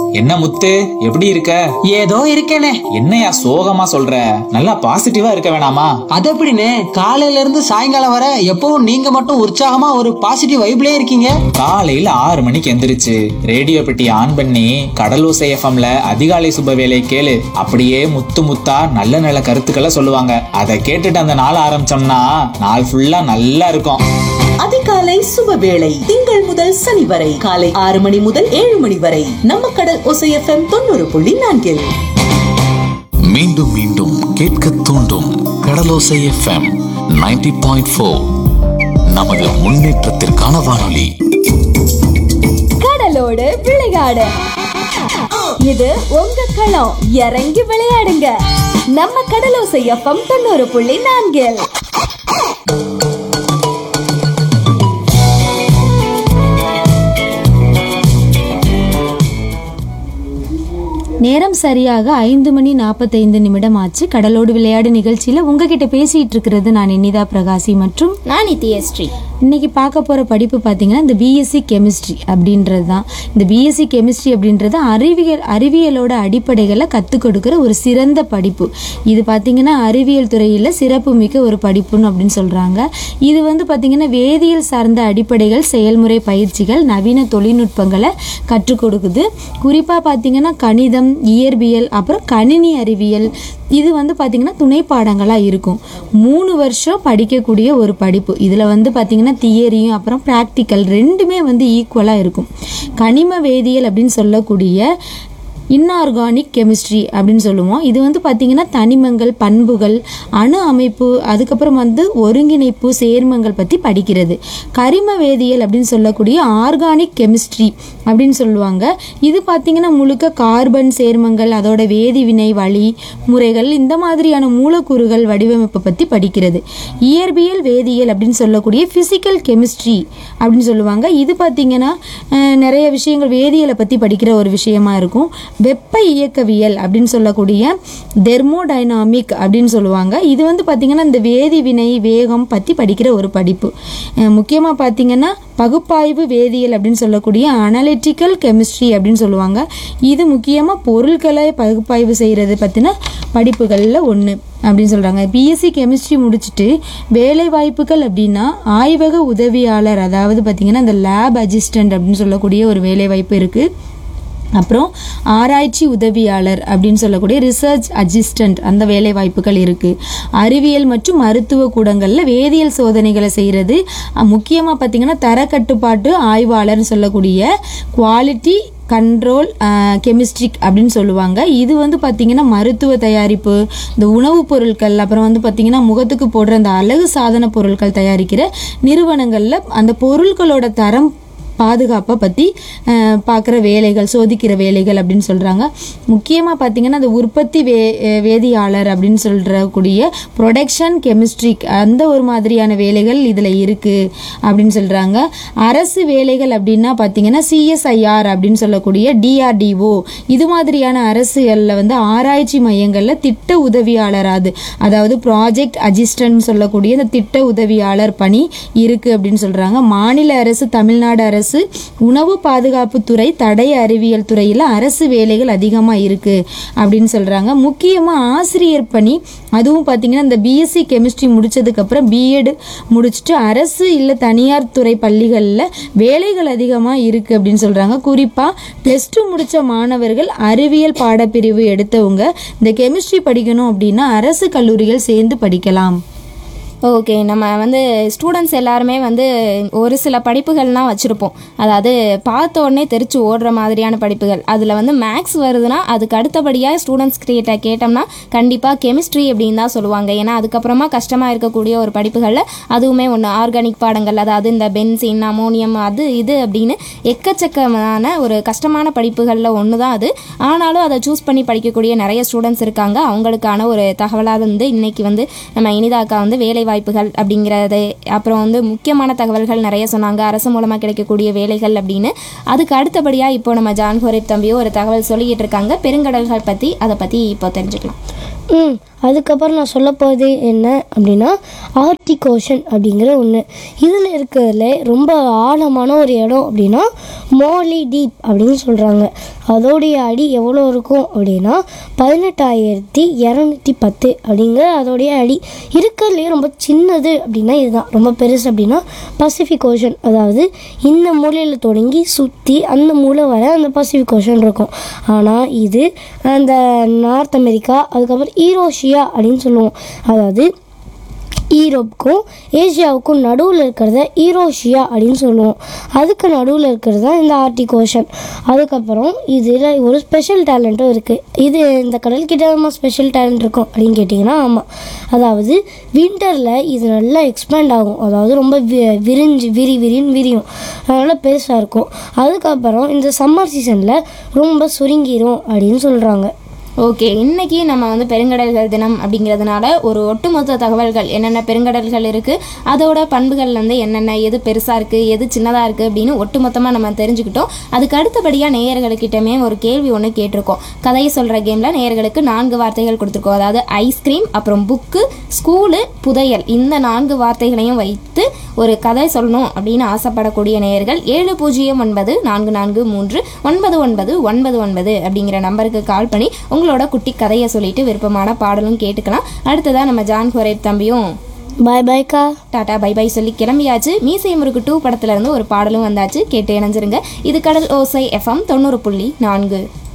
என்ன முத்து, எப்படி இருக்க? ஏதோ இருக்கேனே. என்னையா சோகமா சொல்ற? நல்லா பாசிட்டிவா இருக்க வேணாமா? அது எப்படின்னு காலையில இருந்து சாயங்காலம் வர எப்பவும் நீங்க மட்டும் உற்சாகமா ஒரு பாசிட்டிவ் வைப்லயே இருக்கீங்க. காலையில 6 மணிக்கு எந்திரிச்சு ரேடியோ பெட்டி ஆன் பண்ணி கடலோசை எஃப்எம்ல அதிகாலை சுப வேலை கேளு. அப்படியே முத்து முத்தா நல்ல நல்ல கருத்துக்களை சொல்லுவாங்க. அதை கேட்டுட்டு அந்த நாள் ஆரம்பிச்சோம்னா நாள் ஃபுல்லா நல்லா இருக்கும். அதிகாலை சுபவேளை திங்கள் முதல் சனி வரை காலை 6 மணி முதல் 7 மணி வரை நம்ம கடல் ஓசை எஃப்எம் 90.4. மீண்டும் மீண்டும் கேட்க தூண்டும் கடலோசை எஃப்எம் 90.4. நமது முன்னேற்றத்திற்கான வானொலி. கடலோடு விளையாடு, இது உங்க களம். இறங்கி விளையாடுங்க. நம்ம கடலோசை எஃப்எம் 90.4. நேரம் சரியாக 5:45 ஆச்சு. கடலோடு விளையாடு நிகழ்ச்சியில் உங்ககிட்ட பேசிட்டு இருக்கிறது நான் இனிதா பிரகாசி மற்றும் நான் நித்யஸ்ரீ. இன்னைக்கு பார்க்க போகிற படிப்பு பார்த்தீங்கன்னா இந்த பிஎஸ்சி கெமிஸ்ட்ரி அப்படின்றது தான். இந்த பிஎஸ்சி கெமிஸ்ட்ரி அப்படின்றது அறிவியலோட அடிப்படைகளை கற்றுக் கொடுக்குற ஒரு சிறந்த படிப்பு. இது பார்த்தீங்கன்னா அறிவியல் துறையில் சிறப்பு மிக்க ஒரு படிப்புன்னு அப்படின்னு சொல்கிறாங்க. இது வந்து பார்த்தீங்கன்னா வேதியியல் சார்ந்த அடிப்படைகள், செயல்முறை பயிற்சிகள், நவீன தொழில்நுட்பங்களை கற்றுக் கொடுக்குது. குறிப்பாக பார்த்தீங்கன்னா கணிதம், இயற்பியல், அப்புறம் கணினி அறிவியல், இது வந்து பார்த்திங்கன்னா துணை பாடங்களாக இருக்கும். 3 வருஷம் படிக்கக்கூடிய ஒரு படிப்பு. இதில் வந்து பார்த்திங்கன்னா தியரியும் அப்புறம் ப்ராக்டிக்கல் ரெண்டுமே வந்து ஈக்குவலாக இருக்கும். கனிம வேதியியல் அப்படின்னு சொல்லக்கூடிய இன்ஆர்கானிக் கெமிஸ்ட்ரி அப்படின்னு சொல்லுவோம். இது வந்து பார்த்திங்கன்னா தனிமங்கள், பண்புகள், அணு அமைப்பு, அதுக்கப்புறம் வந்து ஒருங்கிணைப்பு, சேர்மங்கள் பற்றி படிக்கிறது. கரிம வேதியியல் அப்படின்னு சொல்லக்கூடிய ஆர்கானிக் கெமிஸ்ட்ரி அப்படின்னு சொல்லுவாங்க. இது பார்த்திங்கன்னா முழுக்க கார்பன் சேர்மங்கள், அதோட வேதிவினை வழி முறைகள், இந்த மாதிரியான மூலக்கூறுகள் வடிவமைப்பை பற்றி படிக்கிறது. இயற்பியல் வேதியியல் அப்படின்னு சொல்லக்கூடிய ஃபிசிக்கல் கெமிஸ்ட்ரி அப்படின்னு சொல்லுவாங்க. இது பார்த்திங்கன்னா நிறைய விஷயங்கள் வேதியியலை பற்றி படிக்கிற ஒரு விஷயமா இருக்கும். வெப்ப இயக்கவியல் அப்படின்னு சொல்லக்கூடிய தெர்மோடைனாமிக் அப்படின்னு சொல்லுவாங்க. இது வந்து பார்த்திங்கன்னா இந்த வேதிவினை வேகம் பற்றி படிக்கிற ஒரு படிப்பு. முக்கியமாக பார்த்திங்கன்னா பகுப்பாய்வு வேதியியல் அப்படின்னு சொல்லக்கூடிய அனலிட்டிக்கல் கெமிஸ்ட்ரி அப்படின்னு சொல்லுவாங்க. இது முக்கியமாக பொருட்களை பகுப்பாய்வு செய்கிறது பற்றின படிப்புகளில் ஒன்று அப்படின்னு சொல்கிறாங்க. பிஎஸ்சி கெமிஸ்ட்ரி முடிச்சுட்டு வேலை வாய்ப்புகள் அப்படின்னா ஆய்வக உதவியாளர், அதாவது பார்த்திங்கன்னா இந்த லேப் அசிஸ்டண்ட் அப்படின்னு சொல்லக்கூடிய ஒரு வேலை வாய்ப்பு இருக்குது. அப்புறம் ஆராய்ச்சி உதவியாளர் அப்படின்னு சொல்லக்கூடிய ரிசர்ச் அசிஸ்டண்ட், அந்த வேலை வாய்ப்புகள் இருக்குது. அறிவியல் மற்றும் மருத்துவ கூடங்களில் வேதியியல் சோதனைகளை செய்கிறது. முக்கியமாக பார்த்திங்கன்னா தரக்கட்டுப்பாட்டு ஆய்வாளர்னு சொல்லக்கூடிய குவாலிட்டி கண்ட்ரோல் கெமிஸ்ட்ரிக் அப்படின்னு சொல்லுவாங்க. இது வந்து பார்த்திங்கன்னா மருத்துவ தயாரிப்பு, இந்த உணவுப் பொருட்கள், அப்புறம் வந்து பார்த்திங்கன்னா முகத்துக்கு போடுற அந்த அழகு சாதன பொருட்கள் தயாரிக்கிற நிறுவனங்களில் அந்த பொருட்களோட தரம் பாதுகாப்பை பற்றி பார்க்குற வேலைகள், சோதிக்கிற வேலைகள் அப்படின்னு சொல்கிறாங்க. முக்கியமாக பார்த்திங்கன்னா அந்த உற்பத்தி வேதியாளர் அப்படின்னு சொல்கிறக்கூடிய ப்ரொடக்ஷன் கெமிஸ்ட்ரிக், அந்த ஒரு மாதிரியான வேலைகள் இதில் இருக்குது அப்படின்னு சொல்கிறாங்க. அரசு வேலைகள் அப்படின்னா பார்த்திங்கன்னா சிஎஸ்ஐஆர் அப்படின்னு சொல்லக்கூடிய டிஆர்டிஓ, இது மாதிரியான அரசுகளில் வந்து ஆராய்ச்சி மையங்களில் திட்ட உதவியாளராது, அதாவது ப்ராஜெக்ட் அசிஸ்டன்ட் சொல்லக்கூடிய இந்த திட்ட உதவியாளர் பணி இருக்குது அப்படின்னு சொல்கிறாங்க. மாநில அரசு, தமிழ்நாடு அரசு உணவு பாதுகாப்பு துறை, தடய அறிவியல் துறையில் அரசு வேலைகள் அதிகமாக இருக்குது அப்படின்னு சொல்கிறாங்க. முக்கியமாக ஆசிரியர் பணி, அதுவும் பார்த்திங்கன்னா இந்த பிஎஸ்சி கெமிஸ்ட்ரி முடித்ததுக்கப்புறம் பிஎட் முடிச்சுட்டு அரசு இல்லை தனியார் துறை பள்ளிகளில் வேலைகள் அதிகமாக இருக்குது அப்படின்னு சொல்கிறாங்க. குறிப்பாக +2 முடித்த மாணவர்கள், அறிவியல் பாடப்பிரிவு எடுத்தவங்க இந்த கெமிஸ்ட்ரி படிக்கணும் அப்படின்னா அரசு கல்லூரிகள் சேர்ந்து படிக்கலாம். ஓகே, நம்ம வந்து ஸ்டூடெண்ட்ஸ் எல்லாருமே வந்து ஒரு சில படிப்புகள்லாம் வச்சுருப்போம். அதாவது பார்த்த உடனே தெரிச்சு ஓடுற மாதிரியான படிப்புகள். அதில் வந்து மேக்ஸ் வருதுன்னா அதுக்கு அடுத்தபடியாக ஸ்டூடெண்ட்ஸ் கேட்டோம்னா கண்டிப்பாக கெமிஸ்ட்ரி அப்படின்னு தான் சொல்லுவாங்க. ஏன்னா அதுக்கப்புறமா கஷ்டமாக இருக்கக்கூடிய ஒரு படிப்புகளில் அதுவுமே ஒன்று. ஆர்கானிக் பாடங்கள், அதாவது இந்த பென்சின், அமோனியம், அது இது அப்படின்னு எக்கச்சக்கமான ஒரு கஷ்டமான படிப்புகளில் ஒன்று தான் அது. ஆனாலும் அதை சூஸ் பண்ணி படிக்கக்கூடிய நிறைய ஸ்டூடெண்ட்ஸ் இருக்காங்க. அவங்களுக்கான ஒரு தகவலாக வந்து இன்றைக்கி வந்து நம்ம இனிதாக்கா வந்து வேலை வாய்ப்புகள் அப்படிங்கிறது, அப்புறம் வந்து முக்கியமான தகவல்கள் நிறைய சொன்னாங்க. அரசு மூலமாக கிடைக்கக்கூடிய வேலைகள் அப்படின்னு. அதுக்கு அடுத்தபடியாக இப்போ நம்ம ஜான் ஹோரேப் தம்பியோ ஒரு தகவல் சொல்லிக்கிட்டு இருக்காங்க பெருங்கடல்கள் பற்றி. அதை பற்றி இப்போ தெரிஞ்சுக்கலாம். அதுக்கப்புறம் நான் சொல்ல போகிறது என்ன அப்படின்னா ஆர்டிக் ஓஷன் அப்படிங்கிற ஒன்று. இதில் இருக்கிறதுல ரொம்ப ஆழமான ஒரு இடம் அப்படின்னா மோலி டீப் அப்படின்னு சொல்கிறாங்க. அதோடைய அடி எவ்வளோ இருக்கும் அப்படின்னா 18,210 அப்படிங்கிற அதோடைய அடி. இருக்கிறதுலே ரொம்ப சின்னது அப்படின்னா இதுதான். ரொம்ப பெருசு அப்படின்னா பசிபிக் ஓஷன். அதாவது இந்த மூலையில் தொடங்கி சுற்றி அந்த மூலை வர அந்த பசிபிக் ஓஷன் இருக்கும். ஆனால் இது அந்த நார்த் அமெரிக்கா, அதுக்கப்புறம் ஈரோஷியா அப்படின்னு சொல்லுவோம். அதாவது ஈரோப்புக்கும் ஏஷியாவுக்கும் நடுவில் இருக்கிறத ஈரோஷியா அப்படின்னு சொல்லுவோம். அதுக்கு நடுவில் இருக்கிறது தான் இந்த ஆர்டிக் ஓஷன். அதுக்கப்புறம் இதில் ஒரு ஸ்பெஷல் டேலண்ட்டும் இருக்குது. இது இந்த கடல்கிட்ட ஸ்பெஷல் டேலண்ட் இருக்கும் அப்படின்னு கேட்டிங்கன்னா ஆமாம். அதாவது வின்டரில் இது நல்லா எக்ஸ்பேண்ட் ஆகும். அதாவது ரொம்ப விரின்னு விரியும். அதனால் பெருசாக இருக்கும். அதுக்கப்புறம் இந்த சம்மர் சீசனில் ரொம்ப சுருங்கிரும் அப்படின்னு சொல்கிறாங்க. ஓகே, இன்னைக்கு நம்ம வந்து பெருங்கடல்கள் தினம் அப்படிங்கிறதுனால ஒரு ஒட்டுமொத்த தகவல்கள் என்னென்ன பெருங்கடல்கள் இருக்குது, அதோட பண்புகள் வந்து என்னென்ன, எது பெருசாக இருக்குது எது சின்னதாக இருக்குது அப்படின்னு ஒட்டுமொத்தமாக நம்ம தெரிஞ்சுக்கிட்டோம். அதுக்கு அடுத்தபடியாக நேயர்களுக்கிட்டமே ஒரு கேள்வி ஒன்று கேட்டிருக்கோம். கதையை சொல்கிற கேமில் நேயர்களுக்கு 4 வார்த்தைகள் கொடுத்துருக்கோம். அதாவது ஐஸ்கிரீம், அப்புறம் புக்கு, ஸ்கூலு, புதையல், இந்த 4 வார்த்தைகளையும் வைத்து ஒரு கதை சொல்லணும் அப்படின்னு ஆசைப்படக்கூடிய நேயர்கள் 7004439999 அப்படிங்கிற நம்பருக்கு கால் பண்ணி உங்களோட குட்டி கதையை சொல்லிட்டு விருப்பமான பாடலும் கேட்டுக்கலாம். அடுத்ததாக நம்ம ஜான் ஹோரேப் தம்பியும் பாய் பாய்க்கா, டாட்டா பை பை சொல்லி கிளம்பியாச்சு. மீசை முறுக்கு 2 படத்துல இருந்து ஒரு பாடலும் வந்தாச்சு. கேட்டு இணைஞ்சிருங்க. இது கடல் ஓசை FM 90.4.